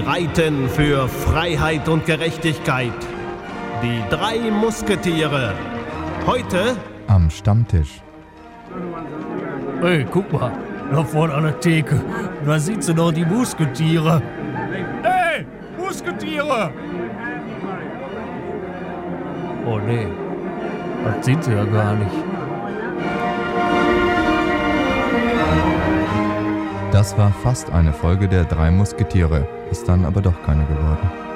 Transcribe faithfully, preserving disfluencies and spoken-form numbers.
reiten für Freiheit und Gerechtigkeit. Die drei Musketiere. Heute am Stammtisch. Hey, guck mal, da vorne an der Theke. Da sitzen doch die Musketiere. Hey, Musketiere! Oh nee, das sind sie ja gar nicht. Das war fast eine Folge der drei Musketiere, ist dann aber doch keine geworden.